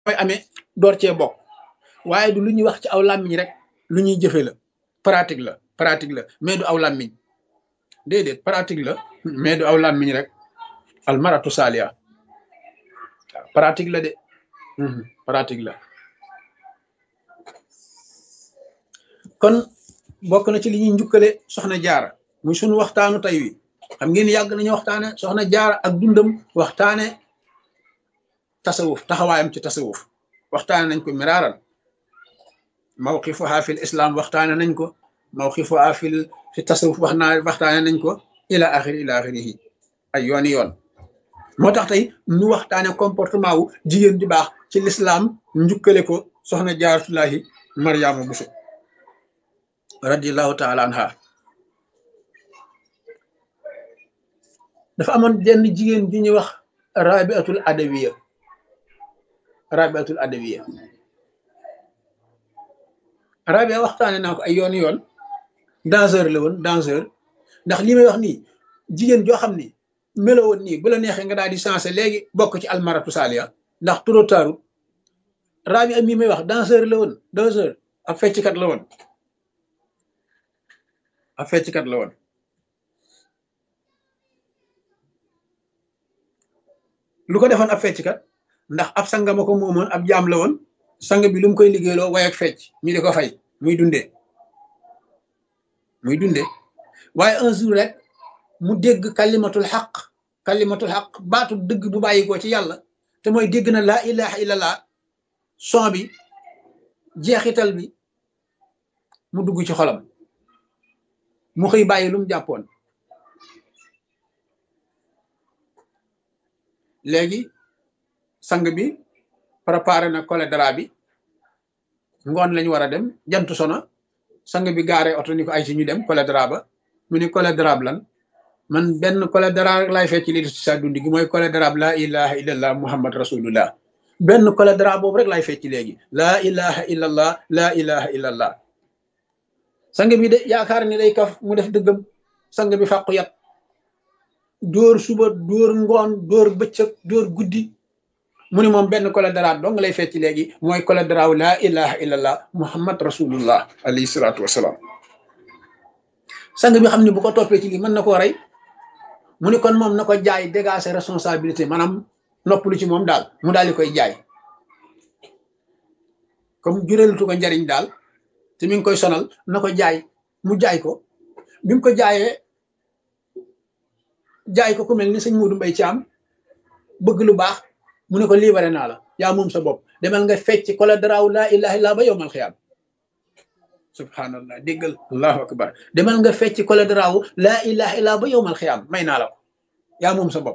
mooy amee door cee bokk waaye du lu ñuy wax ci aw làmmiñ rek lu ñuy jëfe la pratique la mais du aw làmmiñ déedéet pratique la mais du aw làmmiñ rek almaratu saaliya waaw pratique la de pratique la kon bokk na ci li ñuy njukkale soxna jaara muy sunu waxtaanu tey wi xam ngeen yàgg nañu waxtaane soxna jaara ak dundam waxtaane tasawuf taxawaayam ci tasawuf waxtaane nañ ko miraaran mawqifuha fil islam waxtaane nañ ko mawqifuha fi tasawuf waxtaane nañ ko ila axirihi ay yoon moo tax tey nu waxtaane comportement wu jigéen di baax ci l'islam njukkale ko soxna jaaratullahi mariama buso radiallahu taala anha dafa amoon jenn jigéen ju ñuy wax rabiatul adawiya rabia waxtaane naa ko ay yoon danseur la woon danseur ndax li may wax nii jigéen joo xam ni melo woon nii bu la neexee nga daal di sensé léegi bokk ci almaratu saaliya ndax trop tard rabia mii may wax danseur la woon danseur ab fecckat la woon lu ko defoon ab fecckat ndax ab sanga ma ko moomoon ab jaam la woon sang bi lu mu koy liggéeyloo way ak fecc ñu di ko fay muy dundee waaye un jour rek mu dégg kalimatul xaq baatu dëgg bu bàyyi ko ci yàlla te mooy dégg na laa ilaha illallah son bi jeexital bi mu dugg ci xolam mu xëy bàyyi lu mu jàppoon léegi sang bi préparé na cholédra bi ngoon lañu war a dem jant sono sang bi gaaree oto ni ko ay ci ñu dem cholédra ba mu ni cholédra lan man benn cholédra rek laay fecc li ci sa dund gi mooy cholédra laa ilaha illallah muhammad rasulullah benn cholédra boobu rek laay fecc léegi laa ilaha illallah laa ilaha illallah sang bi de yaakaar ni day kaf mu def dëggam sang bi fàqu yat dóor suba dóor ngoon dóor bëccëg dóor guddi mu ni moom benn cholédra dong lay fecc léegi mooy cholédra wu laa ilaha illallah muhammad rasulullah alayhi salaatu wasalaam sang bi xam ne bu ko toppee ci lii mën na koo rey mu ni kon moom na ko jaay dégager responsabilité maanaam noppalu ci moom daal mu daal di koy jaay comme jureelutu ko njariñ daal te mi ngi koy sonal na ko jaay mu jaay ko bi mu ko jaay ko ku mel ni sëñ Moodu Mbay Caam bëgg lu baax mu ne ko libéré naa la yaa moom sa bopp demal nga fecc cholédra wu laa ilaha illa ba yowmal xiyaam subhanallah déggal allahu akbar demal nga fecc cholédra wu laa ilaha illa ba yowmal xiyaam may naa la ko yaa moom sa bopp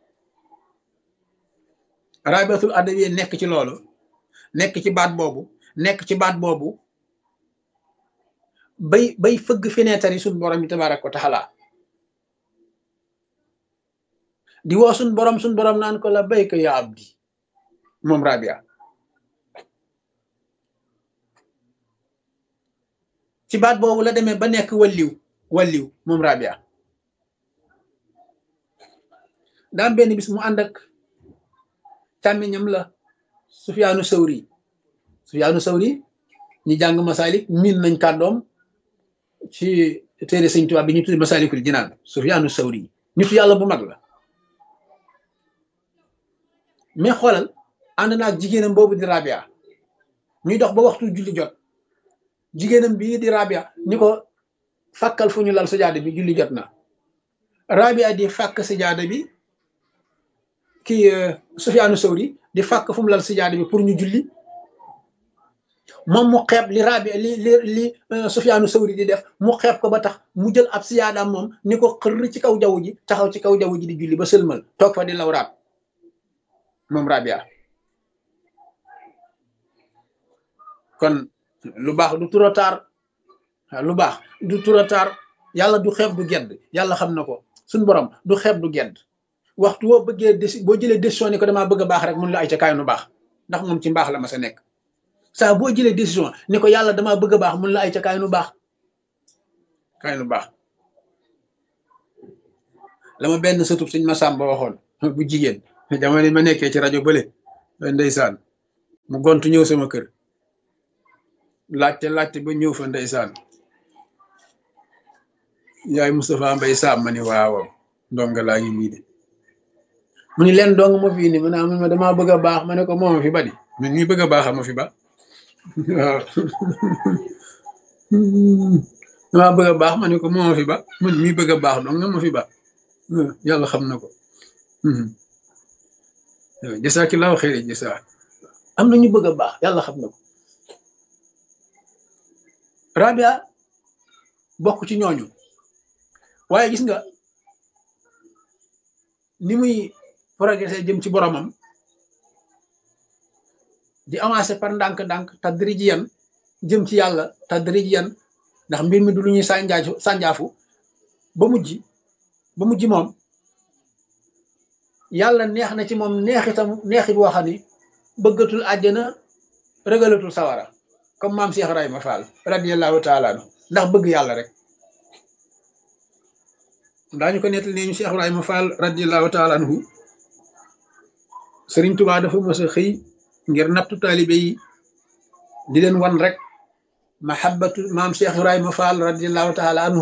rabiatul adawiya nekk ci loolu nekk ci baat boobu bay fëgg fenêtre yi suñ borom yi tabaaraka wa taala di woo suñ borom naan ko la bayka ya abdi moom rabia ci baat boobu la demee ba nekk walliw moom rabia daam benn bis mu ànd ak càmmiñam la Sufyaanu Sawri ñi jàng masalik miin nañ kàddoom ci téere Sëñ Tuubaa bi ñu tudde Masaalikul Jinaan Sufyaanu Sawri nitu yàlla bu mag la mais xoolal ànd na ak jigéenam boobu di rabia ñuy dox ba waxtu julli jot jigéenam bii di rabia ni ko fàkkal fu ñu lal sajaada bi julli jot na rabia di fàkk sajaada bi kii Sufyaanu Sawri di fàkk fu mu lal sajaada bi pour ñu julli moom mu xeeb li rabia li Sufyaanu Sawri di def mu xeeb ko ba tax mu jël ab sajaadaam moom ni ko xër ci kaw jaww ji taxaw ci kaw jaww ji di julli ba sëlmal toog fa di lawraat moom rabia kon lu baax du trop tard yàlla du xeeb du gedd yàlla xam na ko suñ borom du xeeb du gedd waxtu woo bëggee boo jëlee décision ni ko damaa bëgg a baax rek mun la ay ca kaay nu baax ndax moom ci mbaax la ma sa nekk saa boo jëlee décision ni ko yàlla damaa bëgg a baax mun la ay ca kaay nu baax la ma benn sëtub suñ ma sàmba waxoon bu jigéen jamono ma nekkee ci rajo bële ndeysaan mu gontu ñëw sama kër laajte ba ñëw fa ndeysaan yaay Moustapha Mbay Sam ma ni waaw ndonga laa ngi nii de mu ni leen dong ma fii ni mu ne ma damaa bëgg a baax ma ne ko moo ma fi ba di man mii bëgg a baax ma fi ba waaw damaa bëgg a baax ma ne ko moo ma fi ba man mii bëgg a baax dong nga ma fi ba yàlla xam na ko jasaakillaahu xayri jasaa am na ñu bëgg a baax yàlla xam na ko Rabia bokk ci ñooñu waaye gis nga ni muy progressé jëm ci boromam di avancé par ndànk-ndànk tadrijiyan jëm ci yàlla tadrijiyan ndax mbir mi du lu ñuy sànjaafu ba mujj moom yàlla neex na ci moom neexit boo xam ni bëggatul àjjana rëgalatul sawara comme maam Cheikh Ibrahima Fall radiyallahu taala anhu ndax bëgg yàlla rek daañu ko nettali ne ñu Cheikh Ibrahima Fall radiyallahu taala anhu Sëriñ Tuubaa dafa mës a xëy ngir nattu taalibe yi di leen wan rek mahabbatu maam Cheikh Ibrahima Fall radiyallahu taala anhu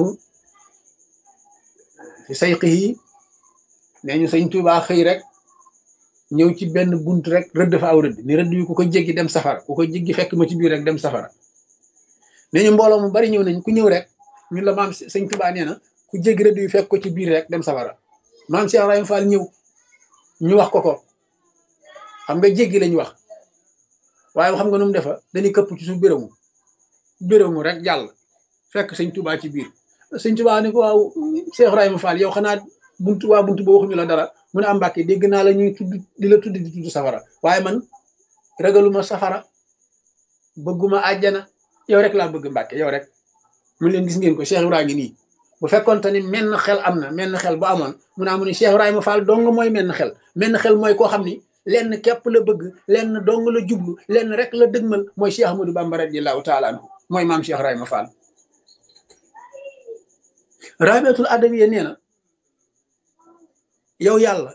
fi sayqihi nee ñu Sëriñ Tuubaa xëy rek ñëw ci benn bunt rek rëdd fa aw rëdd ni rëdd yu ku ko jéggi dem safara ku ko jéggi fekk ma ci biir rek dem safara nee ñu mbooloo mu bari ñëw nañ ku ñëw rek ñun la maam Sëriñ Tuubaa nee na ku jéggi rëdd yu fekk ko ci biir rek dem safara maam Cheikh Ibrahima Fall ñëw ñu wax ko xam nga jéggi lañu wax waaye xam nga nu mu defa dañuy këpp ci suuf bérému rek jàll fekk Sëriñ Tuubaa ci biir Sëriñ Tuubaa ni ko waaw Cheikh Ibrahima Fall yow xanaa buntu ba waxuñu la dara mu ne am Mbàkke dégg naa la ñuy tudd di la tudd di tudd safara waaye man ragaluma safara bëgguma àjjana yow rek laa bëgg Mbàkke yow rek mu leen gis ngeen ko Cheikh Ibrahima ngi nii bu fekkoonte ni menn xel am na menn xel bu amoon mu naa mu ne Cheikh Ibrahima Fall dong mooy menn xel mooy koo xam ni lenn képp la bëgg lenn dong la jublu lenn rek la dëgmal mooy Cheikh Ahmadou Bamba radiyallahu taala anhu mooy maam Cheikh Ibrahima Fall Rabiatul Adawiya nee na yow yàlla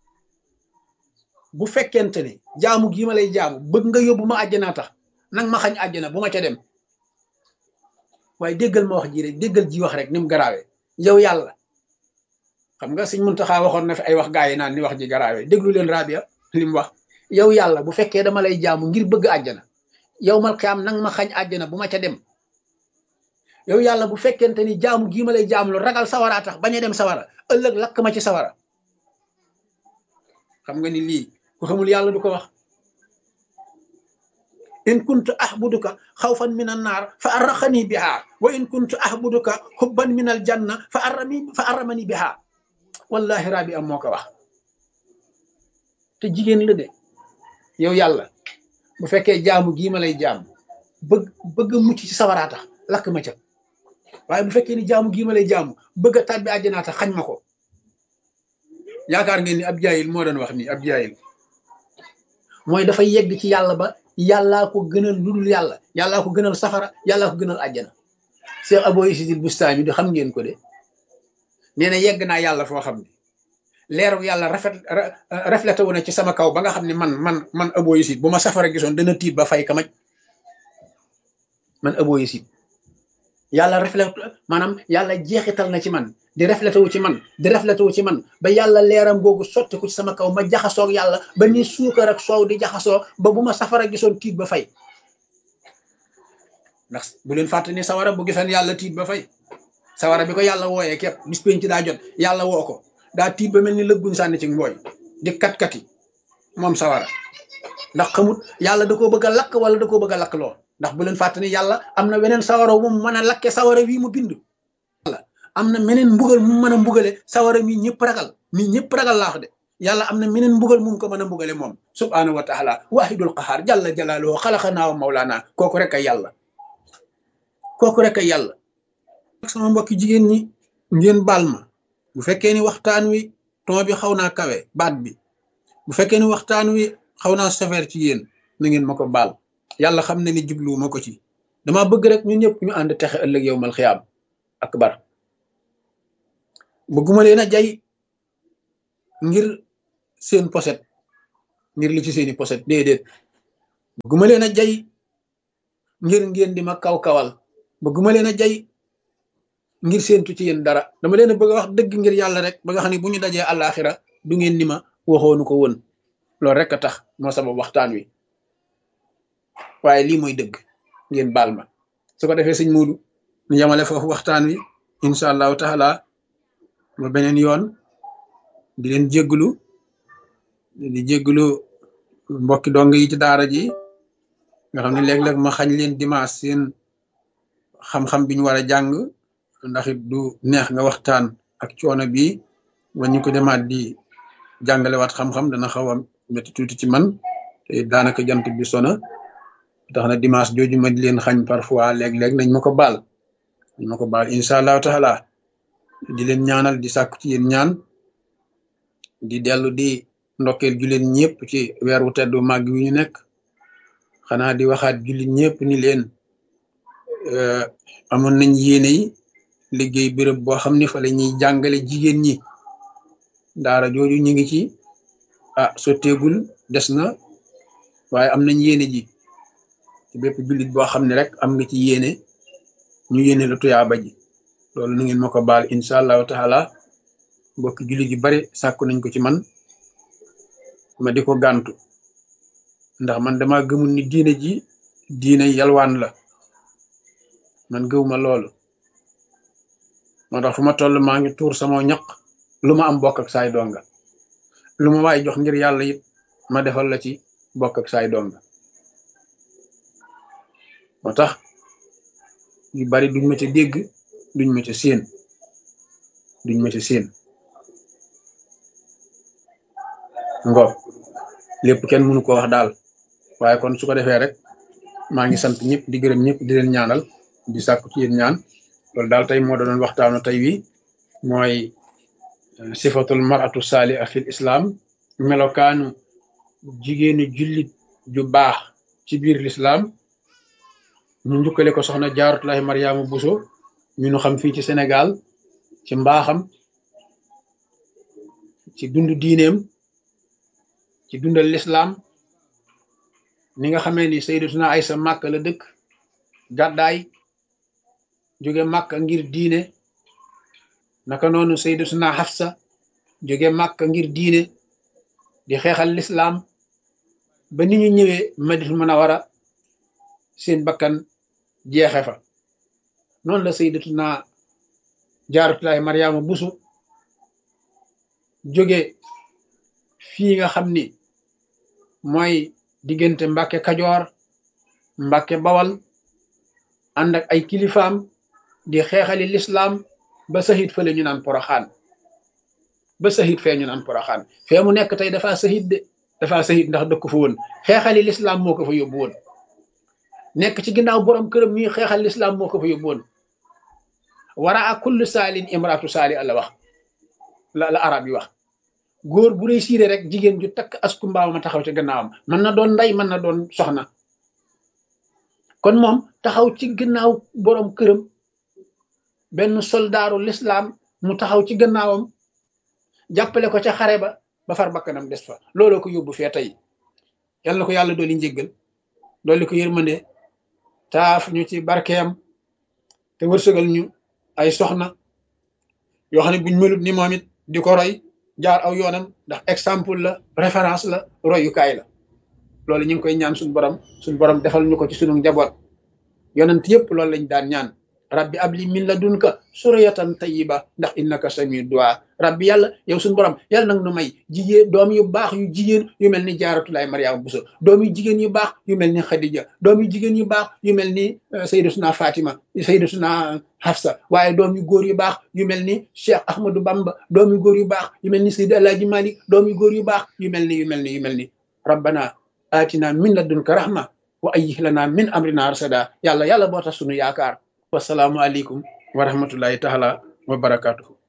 bu fekkente ni jaamu gii ma lay jaamu bëgg nga yóbbu ma àjjanaa tax nang ma xañ àjjana bu ma ca dem waaye déggal ma wax ji rek déggal ji wax rek ni mu garaawee yow yàlla xam nga Sëñ Muntaxa waxoon na fi ay wax gaa yi naan ni wax ji garaawee déglu leen Rabia li mu wax yow yàlla bu fekkee dama lay jaamu ngir bëgg àjjana yow mal xiyaam nang ma xañ àjjana bu ma ca dem yow yàlla bu fekkente ni jaamu gii ma lay jaamu lu ragal sawaraa tax bañ a dem sawara ëllëg lakk ma ci sawara xam nga ni lii ku xamul yàlla du ko wax in kuntu ahbuduka xawfan min an naar fa arraxani biha wa in kuntu ahbuduka xubban min al janna fa arramani biha wallahi Rabi am moo ko wax te jigéen la de yow yàlla bu fekkee jaamu gii ma lay jaamu bëgg mucc ci sawaraa tax lakk ma ca waaye bu fekkee ni jaamu gii ma lay jaamu bëgg a tàbbi àjjanaa tax xañ ma ko yaakaar ngeen ni ab jaayil moo doon wax nii ab jaayil mooy dafay yegg ci yàlla ba yàllaa ko gënal lu dul yàllaa ko gënal safara yàllaa ko gënal àjjana Cheikh Abou Yazid Bustami di xam ngeen ko de nee na yegg naa yàlla foo xam ne leeru yàlla reflété wu na ci sama kaw ba nga xam ne man Abou Yazid bu ma safara gisoon dana tiit ba fay kamaj man Abou Yazid yàlla reflété maanaam yàlla jeexital na ci man di reflété wu ci man ba yàlla leeram googu sotti ko ci sama kaw ma jaxasoog yàlla ba ni suukar ak soow di jaxasoo ba bu ma safara gisoon tiit ba fay ndax bu leen fàtte ni sawara bu gisoon yàlla tiit ba fay sawara bi ko yàlla wooyee képp bis penc daa jot yàlla woo ko daa tiit ba mel ni lëgguñ sànni ci mbooy di kat-kati moom sawara ndax xamut yàlla da koo bëgg a lakk wala da koo bëgg a lakk loo ndax bu leen fàtte ni yàlla am na weneen sawara mu mën a lakke sawara wii mu bind am na meneen mbugal mu mën a mbugale sawara mi ñëpp ragal laax de yàlla am na meneen mbugal mu ko mën a mbugale moom subhaanahu wa taala wahidul qahaar jalla jalaaluhu xalaqanaa wa mawlaana kooku rek ay yàlla sama mbokki jigéen ñi ngeen baal ma bu fekkee ni waxtaan wi ton bi xaw naa kawe baat bi bu fekkee ni waxtaan wi xaw naa sévère ci yéen na ngeen ma ko baal yàlla xam ne ni jublu ma ko ci dama bëgg rek ñun ñëpp ñu ànd texe ëllëg yawmal xiyaam akbar bëgguma leen a jay ngir seen poset ngir li ci seeni poset déedéet bëgguma leen a jay ngir ngeen di ma kaw-kawal, bëgguma leen a jay ngir séentu ci yéen dara, dama leen a bëgg a wax dëgg ngir yàlla rek ba nga xam ne bu ñu dajee àllaaxira du ngeen ni ma waxoonu ko woon. loolu rek a tax moo sabab waxtaan wi, waaye lii mooy dëgg, ngeen baal ma. su ko defee sëñ Muudu ñu yamale foofu waxtaan wi incha allahu taala ba beneen yoon. di leen jégglu di jégglu mbokki dong yi ci daara ji nga xam ne léeg-léeg ma xañ leen dimanche seen xam-xam bi ñu war a jàng, ndax it du neex nga waxtaan ak coono bi ba ñu ko demaat di jàngalewaat xam-xam dana xaw a métti tuuti ci man, te daanaka jant bi sona tax na dimanche jooju ma di leen xañ parfois léeg-léeg nañ ma ko baal incha allahu taala. di leen ñaanal di sàkku ci yéen ñaan, di dellu di ndokkeel jullit ñëpp ci weer wu teddu màgg wi ñu nekk. xanaa di waxaat jullit ñëpp ni leen amoon nañ yéene yi liggéey béréb boo xam ne fa la ñuy jàngale jigéen ñi. daara jooju ñu ngi ci sotteegul, des na, waaye am nañ yéene ji ci bépp jullit boo xam ne rek am nga ci yéene ñu yéene la tuyaaba ji. loolu nu ngeen ma ko baal incha allahu taala. mbokki jullit yu bari sàkku nañ ko ci man, ma di ko gàntu, ndax man dama gëmul ni diine ji diine yalwaan la, man gëwuma loolu. moo tax fu ma toll maa ngi tuur sama ñaq, lu ma am bokk ak saay donga, lu ma waay jox ngir yàlla it ma defal la ci bokk ak saay donga. moo tax yu bari duñ ma ca dégg, duñ ma ca séen. ngoog lépp kenn mënu ko wax daal, waaye kon su ko defee rek maa ngi sant ñëpp di gërëm ñëpp di leen ñaanal, di sàkku ci yéen ñaan. loolu daal tey moo doon waxtaanu tey wi mooy sifatul maratu saaliha fil islam, melokaanu jigéenu jullit ju baax ci biir l'islam. ñu njukkale ko soxna Jaaratullaahi Mariama Bousso ñu nu xam fii ci Sénégal ci mbaaxam, ci dundu diineem, ci dundal l'islam. ni nga xamee ni sayyidatuna Aysa Màkka la dëkk, gàddaay jóge Màkka ngir diine, naka noonu sayyidatuna Hafsa jóge Màkka ngir diine di xeexal l'islam ba ni ñu ñëwee Madinatul Munawwara seen bakkan jeexe fa. noonu la sayyidatuna Jaaratullaahi Mariama Bousso jóge fii nga xam ni mooy diggante Mbàkke Kajoor Mbàkke Bawal, ànd ak ay kilifaam di xeexali l'islam ba sahid fële ñu naan Poroxaan, ba sahid fee ñu naan Poroxaan. fee mu nekk tey dafa sahid de, dafa sahid ndax dëkk fa woon, xeexali l'islam moo ko fa yóbbu woon. nekk ci ginnaaw borom këram ñuy xeexal l'islam moo ko fa yóbbu woon. wara a kullu saalin imraatu saali la wax, la arab yi wax. góor bu réussir rek jigéen ju takk asku mbaaw ma taxaw ci gannaawam, mën na doon ndey, mën na doon soxna. kon moom taxaw ci gannaaw borom këram, benn soldaaru l'islam mu taxaw ci gannaawam jàppale ko ca xare ba far bakkanam des fa. looloo ko yóbbu fee tey. yal na ko yàlla dooli njéggal, dooli ko yërmande, taaf ñu ci barkeem, te wërsëgal ñu ay soxna yoo xam ne buñ melut ni moom it di ko roy, jaar aw yoonam, ndax exemple la, référence la, royukaay la. loolu ñu ngi koy ñaan suñu borom defal ñu ko ci sunu njaboot. yonent yëpp loolu lañ daan ñaan, rabbi abli min ladunka suriyatan tayyiba, ndax innaka samiu du'a. rabbi yàlla, yow suñu borom yàlla nag nu may jigéen, doom yu baax yu jigéen yu mel ni Jaaratullaahi Mariama Bousso, doom yu jigéen yu baax yu mel ni Khadija, doom yu jigéen yu baax yu mel ni sayyidatuna Fatima, sayyidatuna Hafsa, waaye doom yu góor yu baax yu mel ni Cheikh Ahmadou Bamba, doom yu góor yu baax yu mel ni Seydi Alaaji Malik, doom yu góor yu baax yu mel ni rabbana atina min ladunka rahma wa ayyih lana min amrina rasada. yàlla boo tax sunu yaakaar. wasalaamu aleykum wa rahmatullahi taala wa barakatuhu.